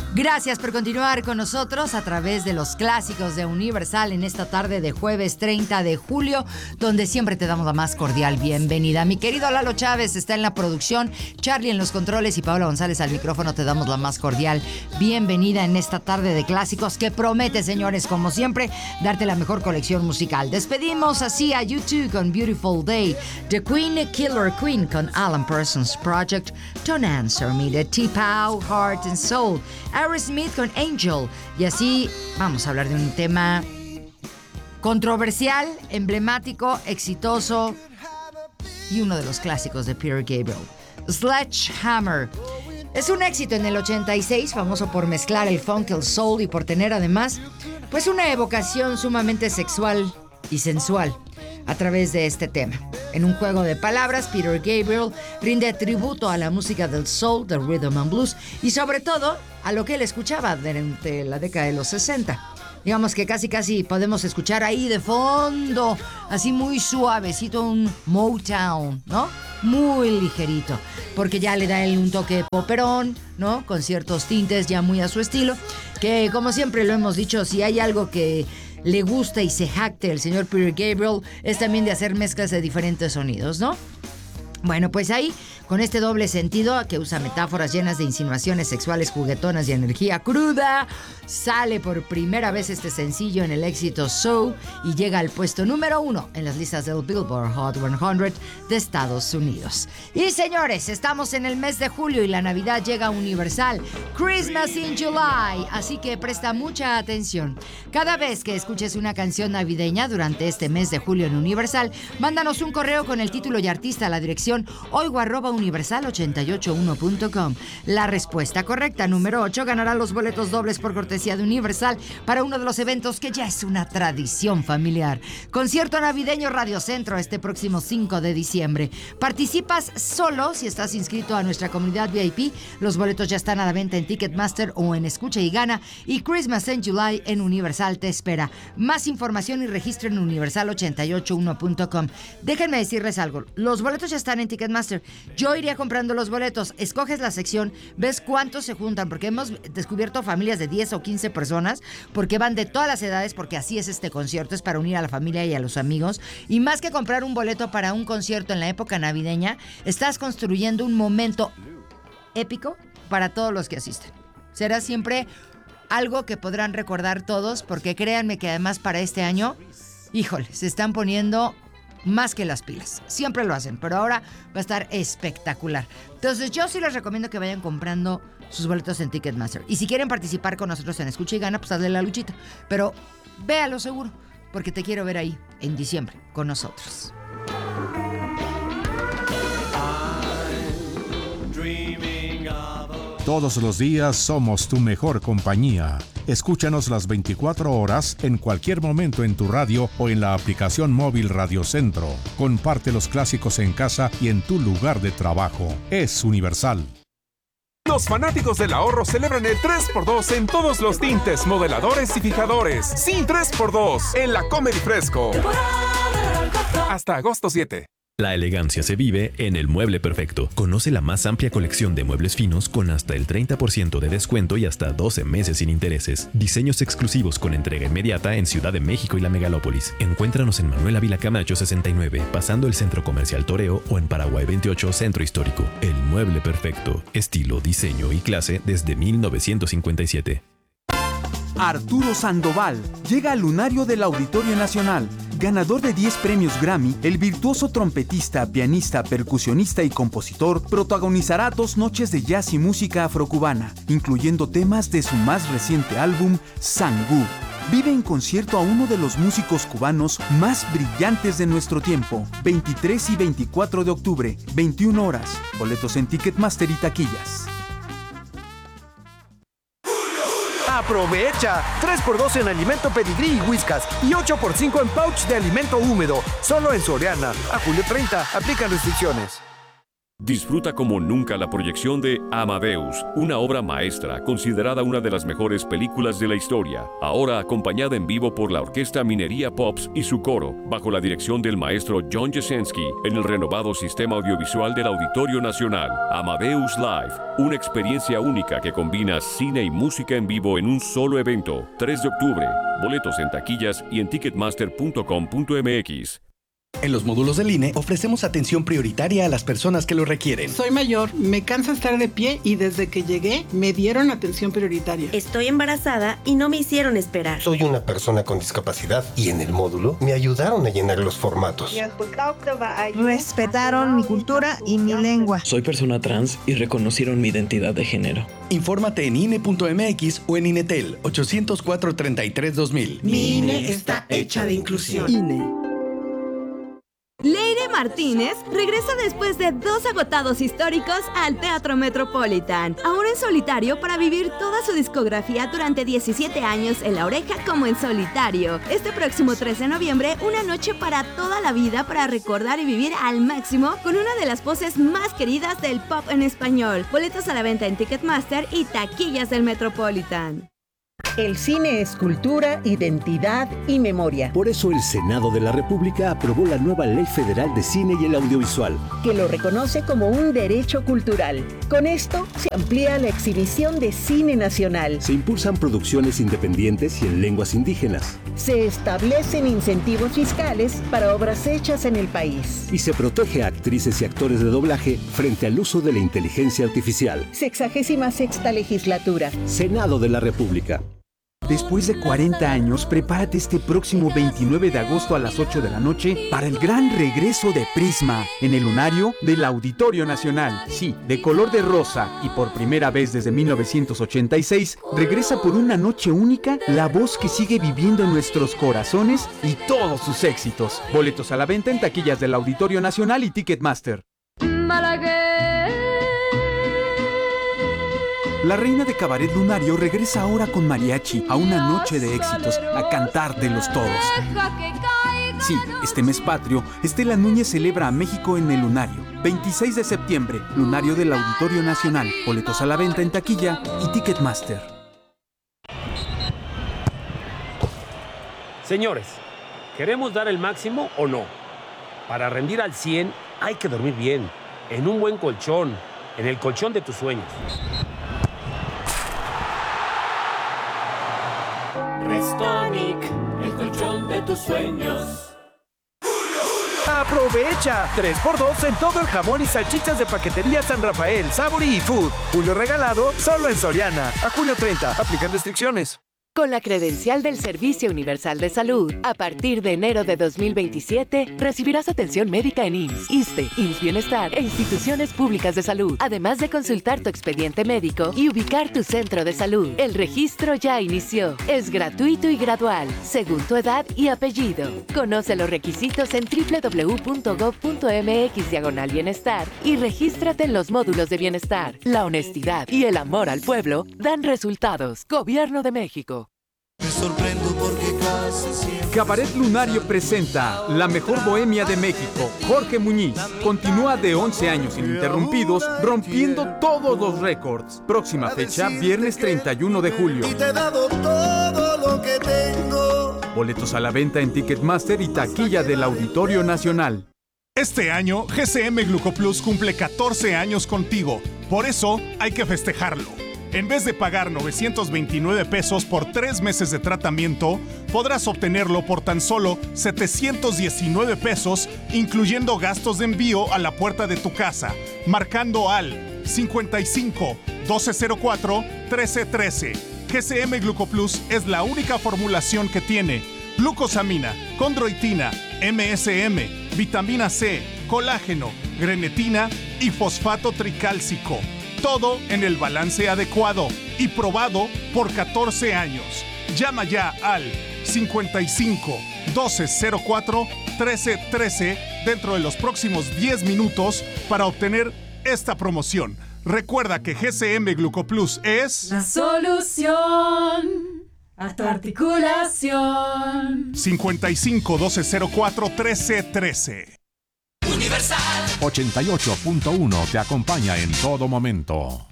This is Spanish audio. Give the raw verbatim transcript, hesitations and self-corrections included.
Gracias por continuar con nosotros a través de los clásicos de Universal en esta tarde de jueves treinta de julio, donde siempre te damos la más cordial bienvenida. Mi querido Lalo Chávez está en la producción, Charlie en los controles y Paola González al micrófono. Te damos la más cordial bienvenida en esta tarde de clásicos que promete, señores, como siempre, darte la mejor colección musical. Despedimos así a U dos con Beautiful Day, The Queen, Killer Queen con Alan Parsons Project, Don't Answer Me de T-Pow, Heart and Soul, Aerosmith con Angel. Y así vamos a hablar de un tema controversial, emblemático, exitoso y uno de los clásicos de Peter Gabriel, Sledgehammer. Es un éxito en el ochenta y seis, famoso por mezclar el funk, el soul y por tener además pues una evocación sumamente sexual y sensual a través de este tema. En un juego de palabras, Peter Gabriel rinde tributo a la música del soul, del rhythm and blues y sobre todo a lo que él escuchaba durante la década de los sesenta. Digamos que casi casi podemos escuchar ahí de fondo, así muy suavecito, un Motown, ¿no? Muy ligerito, porque ya le da él un toque poperón, ¿no? Con ciertos tintes ya muy a su estilo, que como siempre lo hemos dicho, si hay algo que le gusta y se jacte el señor Peter Gabriel, es también de hacer mezclas de diferentes sonidos, ¿no? Bueno, pues ahí, con este doble sentido que usa metáforas llenas de insinuaciones sexuales juguetonas y energía cruda, sale por primera vez este sencillo en el éxito So y llega al puesto número uno en las listas del Billboard Hot cien de Estados Unidos. Y señores, estamos en el mes de julio y la Navidad llega a Universal, Christmas in July, así que presta mucha atención. Cada vez que escuches una canción navideña durante este mes de julio en Universal, mándanos un correo con el título y artista a la dirección oigo arroba universal ochenta y ocho uno punto com. La respuesta correcta, número ocho, ganará los boletos dobles por cortesía de Universal para uno de los eventos que ya es una tradición familiar. Concierto navideño Radio Centro este próximo cinco de diciembre. Participas solo si estás inscrito a nuestra comunidad V I P. Los boletos ya están a la venta en Ticketmaster o en Escucha y Gana. Y Christmas in July en Universal te espera. Más información y registro en universal ochenta y ocho uno punto com. Déjenme decirles algo. Los boletos ya están en Ticketmaster. Yo iría comprando los boletos, escoges la sección, ves cuántos se juntan, porque hemos descubierto familias de diez o quince personas, porque van de todas las edades, porque así es este concierto, es para unir a la familia y a los amigos, y más que comprar un boleto para un concierto en la época navideña, estás construyendo un momento épico para todos los que asisten. Será siempre algo que podrán recordar todos, porque créanme que además para este año, híjole, se están poniendo más que las pilas. Siempre lo hacen, pero ahora va a estar espectacular. Entonces yo sí les recomiendo que vayan comprando sus boletos en Ticketmaster. Y si quieren participar con nosotros en Escucha y Gana, pues hazle la luchita. Pero véalo seguro, porque te quiero ver ahí en diciembre con nosotros. Todos los días somos tu mejor compañía. Escúchanos las veinticuatro horas en cualquier momento en tu radio o en la aplicación móvil Radio Centro. Comparte los clásicos en casa y en tu lugar de trabajo. Es Universal. Los fanáticos del ahorro celebran el tres por dos en todos los tintes, modeladores y fijadores. Sí, tres por dos en la Comedy Fresco. Hasta agosto siete. La elegancia se vive en El Mueble Perfecto. Conoce la más amplia colección de muebles finos con hasta el treinta por ciento de descuento y hasta doce meses sin intereses. Diseños exclusivos con entrega inmediata en Ciudad de México y la Megalópolis. Encuéntranos en Manuel Ávila Camacho sesenta y nueve, pasando el Centro Comercial Toreo, o en Paraguay veintiocho, Centro Histórico. El Mueble Perfecto. Estilo, diseño y clase desde mil novecientos cincuenta y siete. Arturo Sandoval llega al lunario del Auditorio Nacional. Ganador de diez premios Grammy, el virtuoso trompetista, pianista, percusionista y compositor protagonizará dos noches de jazz y música afrocubana, incluyendo temas de su más reciente álbum, Sangú. Vive en concierto a uno de los músicos cubanos más brillantes de nuestro tiempo. veintitrés y veinticuatro de octubre, veintiuna horas. Boletos en Ticketmaster y taquillas. ¡Aprovecha! tres por dos en alimento Pedigrí y Whiskas y ocho por cinco en pouch de alimento húmedo. Solo en Soriana. A julio treinta. Aplican restricciones. Disfruta como nunca la proyección de Amadeus, una obra maestra considerada una de las mejores películas de la historia, ahora acompañada en vivo por la Orquesta Minería Pops y su coro, bajo la dirección del maestro John Jasenski, en el renovado sistema audiovisual del Auditorio Nacional. Amadeus Live, una experiencia única que combina cine y música en vivo en un solo evento. tres de octubre, boletos en taquillas y en ticketmaster punto com punto m x. En los módulos del I N E ofrecemos atención prioritaria a las personas que lo requieren. Soy mayor, me cansa estar de pie y desde que llegué me dieron atención prioritaria. Estoy embarazada y no me hicieron esperar. Soy una persona con discapacidad y en el módulo me ayudaron a llenar los formatos. Respetaron mi cultura y mi lengua. Soy persona trans y reconocieron mi identidad de género. Infórmate en I N E punto m x o en INETEL ocho cero cuatro, treinta y tres, dos mil. Mi I N E está hecha de inclusión. I N E. Leire Martínez regresa después de dos agotados históricos al Teatro Metropolitan, ahora en solitario para vivir toda su discografía durante diecisiete años en La Oreja como en solitario. Este próximo trece de noviembre, una noche para toda la vida para recordar y vivir al máximo con una de las voces más queridas del pop en español. Boletos a la venta en Ticketmaster y taquillas del Metropolitan. El cine es cultura, identidad y memoria. Por eso el Senado de la República aprobó la nueva Ley Federal de Cine y el Audiovisual, que lo reconoce como un derecho cultural. Con esto se amplía la exhibición de cine nacional. Se impulsan producciones independientes y en lenguas indígenas. Se establecen incentivos fiscales para obras hechas en el país. Y se protege a actrices y actores de doblaje frente al uso de la inteligencia artificial. Sexagésima sexta legislatura. Senado de la República. Después de cuarenta años, prepárate este próximo veintinueve de agosto a las ocho de la noche para el gran regreso de Prisma en el lunario del Auditorio Nacional. Sí, de color de rosa y por primera vez desde mil novecientos ochenta y seis, regresa por una noche única la voz que sigue viviendo en nuestros corazones y todos sus éxitos. Boletos a la venta en taquillas del Auditorio Nacional y Ticketmaster. La reina de cabaret lunario regresa ahora con mariachi a una noche de éxitos, a cantártelos todos. Sí, este mes patrio, Estela Núñez celebra a México en el lunario. veintiséis de septiembre, lunario del Auditorio Nacional. Boletos a la venta en taquilla y Ticketmaster. Señores, ¿queremos dar el máximo o no? Para rendir al cien hay que dormir bien, en un buen colchón, en el colchón de tus sueños. Restonic, el colchón de tus sueños. ¡Aprovecha! tres por dos en todo el jamón y salchichas de paquetería San Rafael, Sabori y Food. Julio regalado solo en Soriana. A junio treinta. Aplican restricciones. Con la credencial del Servicio Universal de Salud, a partir de enero de dos mil veintisiete, recibirás atención médica en I M S S, ISSSTE, I M S S Bienestar e instituciones públicas de salud, además de consultar tu expediente médico y ubicar tu centro de salud. El registro ya inició. Es gratuito y gradual, según tu edad y apellido. Conoce los requisitos en doble u doble u doble u punto gob punto m x diagonal bienestar y regístrate en los módulos de bienestar. La honestidad y el amor al pueblo dan resultados. Gobierno de México. Me sorprendo porque casi siempre... Cabaret Lunario presenta La Mejor Bohemia de México. Jorge Muñiz continúa de once años ininterrumpidos, rompiendo todos los récords. Próxima fecha, viernes treinta y uno de julio. Y te he dado todo lo que tengo. Boletos a la venta en Ticketmaster y taquilla del Auditorio Nacional. Este año, G C M Glucoplus cumple catorce años contigo. Por eso, hay que festejarlo. En vez de pagar novecientos veintinueve pesos por tres meses de tratamiento, podrás obtenerlo por tan solo setecientos diecinueve pesos, incluyendo gastos de envío a la puerta de tu casa, marcando al cincuenta y cinco, doce cero cuatro, trece trece. G C M Glucoplus es la única formulación que tiene glucosamina, condroitina, M S M, vitamina C, colágeno, grenetina y fosfato tricálcico. Todo en el balance adecuado y probado por catorce años. Llama ya al cincuenta y cinco, doce cero cuatro, trece trece dentro de los próximos diez minutos para obtener esta promoción. Recuerda que G C M Glucoplus es... la solución a tu articulación. cincuenta y cinco, doce cero cuatro, trece trece. Universal. Universal. ochenta y ocho punto uno te acompaña en todo momento.